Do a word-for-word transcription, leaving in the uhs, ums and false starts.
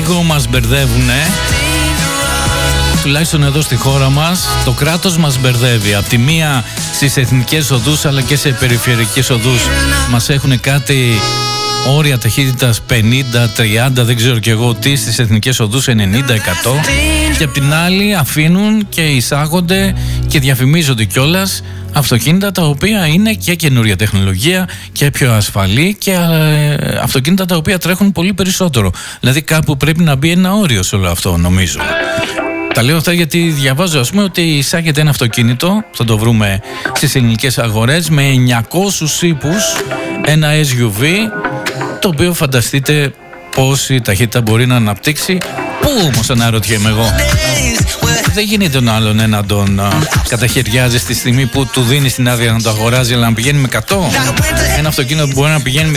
λίγο μας μπερδεύουνε. Τουλάχιστον εδώ στη χώρα μας το κράτος μας μπερδεύει. Απ' τη μία στις εθνικές οδούς αλλά και σε περιφερειακές οδούς μας έχουν κάτι όρια ταχύτητας πενήντα, τριάντα, δεν ξέρω και εγώ τι, στις εθνικές οδούς ενενήντα, εκατό, και απ' την άλλη αφήνουν και εισάγονται και διαφημίζονται κιόλας αυτοκίνητα τα οποία είναι και καινούρια τεχνολογία και πιο ασφαλή και ε, αυτοκίνητα τα οποία τρέχουν πολύ περισσότερο. Δηλαδή κάπου πρέπει να μπει ένα όριο σε όλο αυτό, νομίζω. Τα λέω αυτά γιατί διαβάζω, ας πούμε, ότι εισάγεται ένα αυτοκίνητο, θα το βρούμε στις ελληνικές αγορές, με εννιακόσιους ύπους, ένα ες γιου βι, το οποίο φανταστείτε πόση ταχύτητα μπορεί να αναπτύξει. Πού όμως, αναρωτιέμαι εγώ. Δεν γίνεται τον άλλον να τον καταχαιριάζει στη στιγμή που του δίνει την άδεια να το αγοράζει, αλλά να πηγαίνει με εκατό. Ένα αυτοκίνητο που μπορεί να πηγαίνει με